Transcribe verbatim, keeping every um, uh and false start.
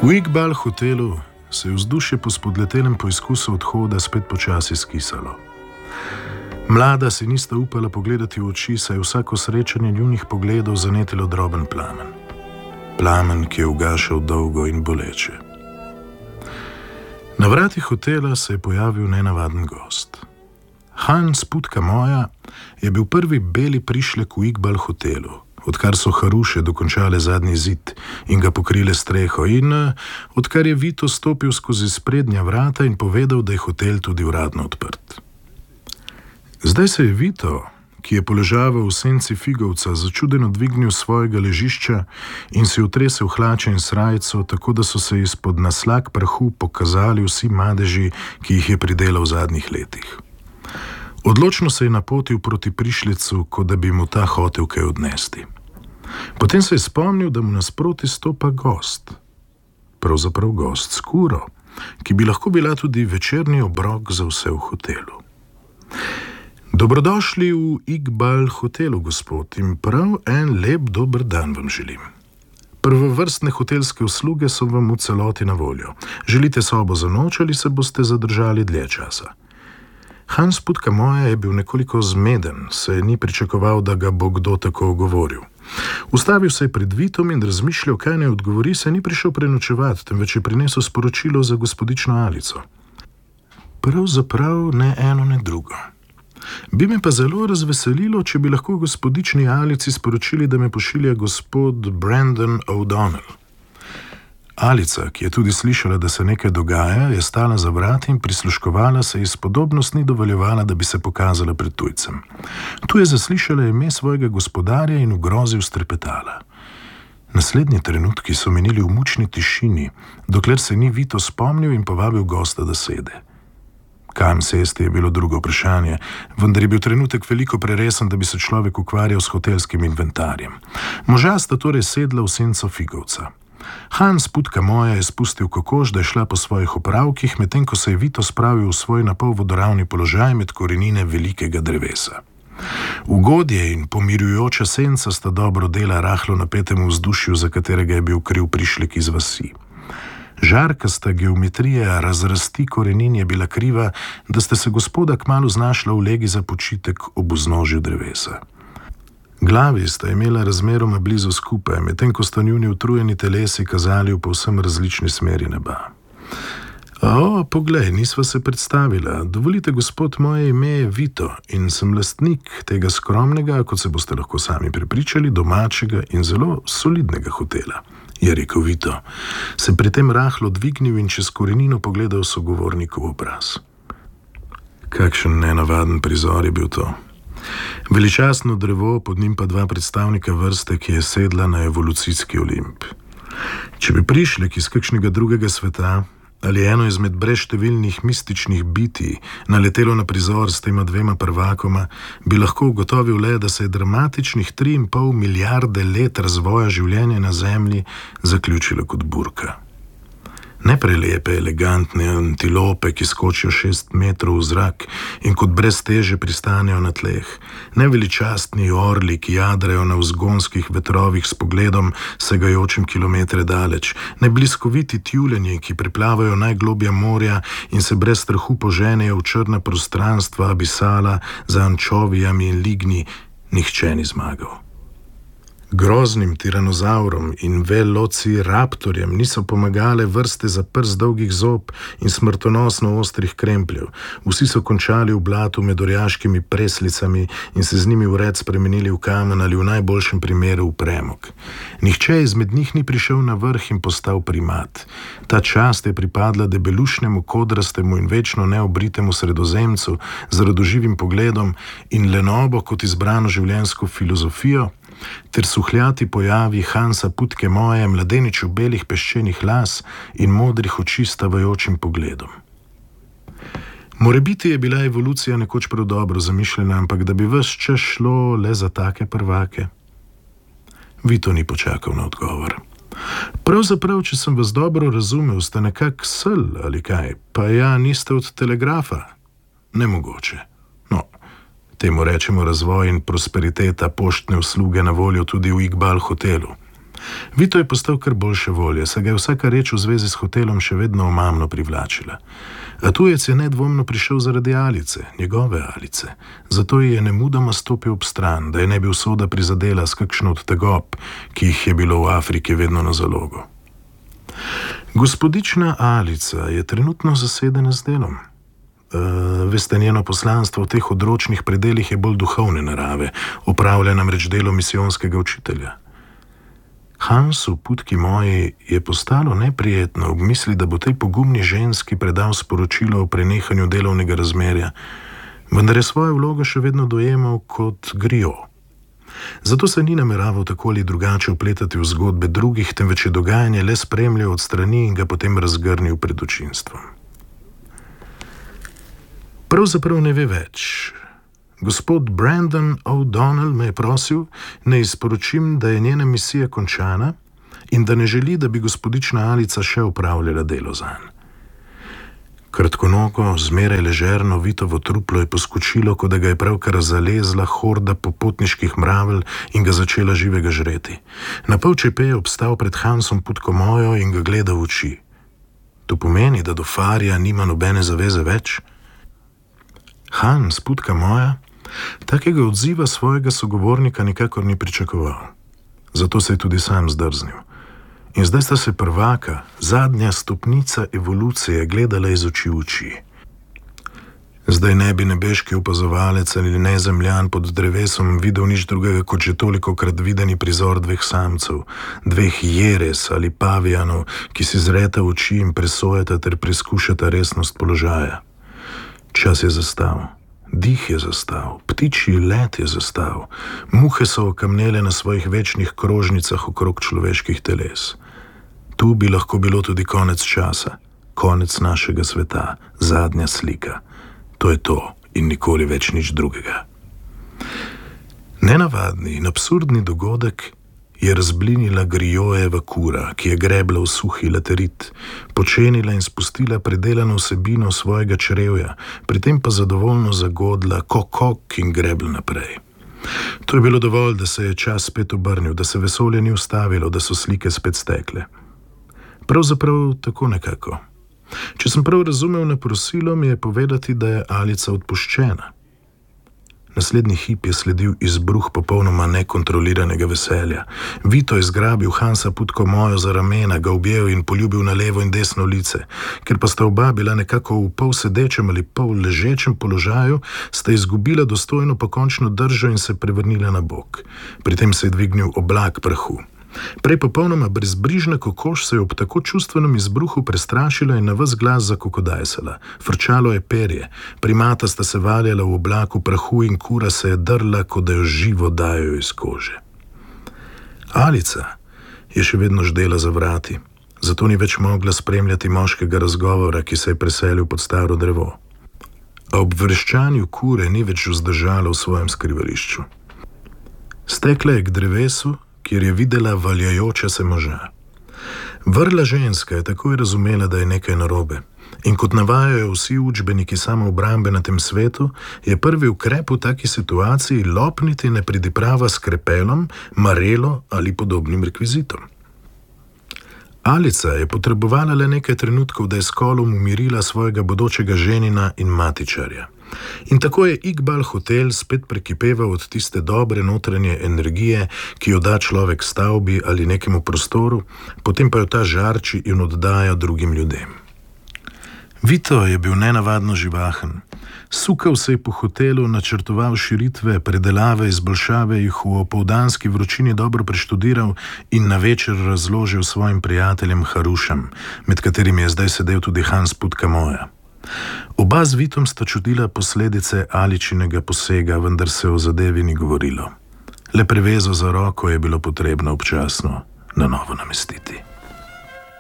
V Iqbal hotelu se je vzdušje po spodletelem poizkusu odhoda spet počasi skisalo. Mlada si nista upala pogledati v oči, saj je vsako srečanje njunih pogledov zanetilo droben plamen. Plamen, ki je ugašal dolgo in boleče. Na vratih hotela se je pojavil nenavaden gost. Hans Putka Moja je bil prvi beli prišlek v Iqbal hotelu, odkar so Haruše dokončale zadnji zid in ga pokrile streho in odkar je Vito stopil skozi sprednja vrata in povedal, da je hotel tudi uradno odprt. Zdaj se je Vito, ki je poležaval v senci figovca, začudeno dvignil svojega ležišča in si utresel hlače in srajco, tako da so se izpod naslag prahu pokazali vsi madeži, ki jih je pridelal v zadnjih letih. Odločno se je napotil proti prišljecu, kot da bi mu ta hotel kaj odnesti. Potem se je spomnil, da mu nasproti stopa gost. Pravzaprav gost s kuro, ki bi lahko bila tudi večerni obrok za vse v hotelu. Dobrodošli v Iqbal hotelu, gospod, in prav en lep dober dan vam želim. Prvovrstne hotelske usluge so vam v celoti na voljo. Želite sobo za noč ali se boste zadržali dlje časa? Hans Putka Moja je bil nekoliko zmeden, saj ni pričakoval, da ga bo kdo tako ogovoril. Ustavil se je pred Vitom in razmišljal, kaj naj odgovori, saj ni prišel prenočevati, temveč je prinesel sporočilo za gospodično Alico. Pravzaprav ne eno, ne drugo. Bi me pa zelo razveselilo, če bi lahko gospodični Alici sporočili, da me pošilja gospod Brandon O'Donnell. Alica, ki je tudi slišala, da se nekaj dogaja, je stala za vrati in prisluškovala, se ji spodobnost ni dovoljevala, da bi se pokazala pred tujcem. Tu je zaslišala ime svojega gospodarja in v grozi ustrepetala. Naslednji trenutki so minili v mučni tišini, dokler se ni Vito spomnil in povabil gosta, da sede. Kam sesti je bilo drugo vprašanje, vendar je bil trenutek veliko preresen, da bi se človek ukvarjal s hotelskim inventarjem. Moža sta torej sedla v senco figovca. Hans Putka Moja je spustil kokoš, da je šla po svojih opravkih, medtem ko se je Vito spravil v svoj napol vodoravni položaj med korenine velikega drevesa. Ugodje in pomirjujoča senca sta dobro dela rahlo napetemu vzdušju, za katerega je bil kriv prišlek iz vasi. Žarkasta geometrija razrasti korenin je bila kriva, da sta se gospoda kmalu znašla v legi za počitek ob vznožju drevesa. Glavi sta imela razmeroma blizu skupaj, medtem ko sta njuni utrujeni telesi kazali v povsem različni smeri neba. O, poglej, nisva se predstavila. Dovolite, gospod, moje ime je Vito in sem lastnik tega skromnega, kot se boste lahko sami prepričali, domačega in zelo solidnega hotela, je rekel Vito. Se pri tem rahlo dvignil in čez korenino pogledal sogovornikov obraz. Kakšen nenavaden prizor je bil to. Veličastno drevo, pod njim pa dva predstavnika vrste, ki je sedla na evolucijski Olimp. Če bi prišlek iz kakšnega drugega sveta ali eno izmed brezštevilnih mističnih bitij naletelo na prizor s tema dvema prvakoma, bi lahko ugotovil le, da se je dramatičnih tri in pol milijarde let razvoja življenja na Zemlji zaključilo kot burka. Ne prelepe, elegantne antilope, ki skočijo šest metrov v zrak in kot brez teže pristanejo na tleh. Ne veličastni orli, ki jadrajo na vzgonskih vetrovih s pogledom segajočim kilometre daleč. Ne bliskoviti tjulenji, ki preplavajo najglobja morja in se brez strahu poženejo v črna prostranstva abisala za ančovijami in lignji. Nihče ni zmagal. Groznim tiranozaurom in velociraptorjem niso pomagale vrste za prst dolgih zob in smrtonosno ostrih krempljev. Vsi so končali v blatu med orjaškimi preslicami in se z njimi v red spremenili v kamen ali v najboljšem primeru v premog. Nihče izmed njih ni prišel na vrh in postal primat. Ta čast je pripadla debelušnemu, kodrastemu in večno neobritemu sredozemcu z radoživim pogledom in lenobo kot izbrano življenjsko filozofijo, ter suhljati pojavi Hansa Putke Moje, mladeniču belih peščenih las in modrih oči s tavajočim pogledom. Morebiti je bila evolucija nekoč prav dobro zamišljena, ampak da bi ves čas šlo le za take prvake. Vito ni počakal na odgovor. Pravzaprav, če sem vas dobro razumel, ste nekak sel ali kaj, pa ja, niste od telegrafa. Nemogoče. No, temu rečemo razvoj in prosperiteta poštne usluge na voljo tudi v Iqbal hotelu. Vito je postal kar boljše volje, saj ga je vsaka reč v zvezi s hotelom še vedno omamno privlačila. A tujec je nedvomno prišel zaradi Alice, njegove Alice. Zato ji je nemudoma stopil ob stran, da je ne bi usoda prizadela s kakšno od tegob, ki jih je bilo v Afriki vedno na zalogo. Gospodična Alica je trenutno zasedena z delom. Uh, veste, njeno poslanstvo v teh odročnih predelih je bolj duhovne narave, opravlja namreč delo misijonskega učitelja. Hansu, putki moji, je postalo neprijetno ob misli, da bo tej pogumni ženski predal sporočilo o prenehanju delovnega razmerja, vendar je svojo vlogo še vedno dojemal kot grijo. Zato se ni nameraval tako ali drugače vpletati v zgodbe drugih, temveč je dogajanje le spremljal od strani in ga potem razgrnil pred občinstvom. Pravzaprav ne ve več. Gospod Brandon O'Donnell me je prosil, naj sporočim, da je njena misija končana in da ne želi, da bi gospodična Alica še upravljala delo zanj. Kratkonogo, zmeraj ležerno Vitovo truplo je poskočilo, kot da ga je pravkar zalezla horda popotniških mravelj in ga začela živega žreti. Na pol čepe je obstal pred Hansom putko mojo in ga gleda v oči. To pomeni, da do Farija nima nobene zaveze več? Hans, putka moja, takega odziva svojega sogovornika nikakor ni pričakoval. Zato se je tudi sam zdrznil. In zdaj sta se prvaka, zadnja stopnica evolucije, gledala iz oči v oči. Zdaj ne bi nebeški opazovalec ali nezemljan pod drevesom videl nič drugega kot že tolikokrat videni prizor dveh samcev, dveh jeres ali pavijanov, ki si zreta v oči in presojata ter preskušata resnost položaja. Čas je zastal. Dih je zastal, ptičji let je zastal, muhe so okamnele na svojih večnih krožnicah okrog človeških teles. Tu bi lahko bilo tudi konec časa, konec našega sveta, zadnja slika. To je to in nikoli več nič drugega. Nenavadni in absurdni dogodek je razblinila Grijojeva kura, ki je grebla v suhi laterit, počenila in spustila predelano vsebino svojega črevja, pri tem pa zadovoljno zagodla kokok in grebla naprej. To je bilo dovolj, da se je čas spet obrnil, da se vesolje ni ustavilo, da so slike spet stekle. Pravzaprav tako nekako. Če sem prav razumel na prosilo, mi je povedati, da je Alica odpuščena. Naslednji hip je sledil izbruh popolnoma nekontroliranega veselja. Vito je zgrabil Hansa putko mojo za ramena, ga objel in poljubil na levo in desno lice. Ker pa sta oba bila nekako v pol sedečem ali pol ležečem položaju, sta izgubila dostojno pokončno držo in se prevrnila na bok. Pri tem se je dvignil oblak prahu. Prej popolnoma brezbrižna kokoš se je ob tako čustvenem izbruhu prestrašila in na ves glas zakokodajsala. Frčalo je perje, primata sta se valjala v oblaku prahu in kura se je drla, kot da jo živo dajo iz kože. Alica je še vedno ždela za vrati, zato ni več mogla spremljati moškega razgovora, ki se je preselil pod staro drevo. A ob vreščanju kure ni več vzdržala v svojem skrivališču. Stekla je k drevesu, kjer je videla valjajoča se moža. Vrla ženska je takoj razumela, da je nekaj narobe. In kot navajajo vsi učbeniki samoobrambe na tem svetu, je prvi ukrep v taki situaciji lopniti nepridiprava s krepelom, marelo ali podobnim rekvizitom. Alica je potrebovala le nekaj trenutkov, da je s kolom umirila svojega bodočega ženina in matičarja. In tako je Iqbal hotel spet prekipeval od tiste dobre notranje energije, ki jo da človek stavbi ali nekemu prostoru, potem pa jo ta žarči in oddaja drugim ljudem. Vito je bil nenavadno živahen. Sukal se je po hotelu, načrtoval širitve, predelave, izboljšave, jih v opoldanski vročini dobro preštudiral in na večer razložil svojim prijateljem Harušem, med katerimi je zdaj sedel tudi Hans putka moja. Oba z Vitom sta čutila posledice Aličinega posega, vendar se o zadevi ni govorilo. Le prevezo za roko je bilo potrebno občasno na novo namestiti.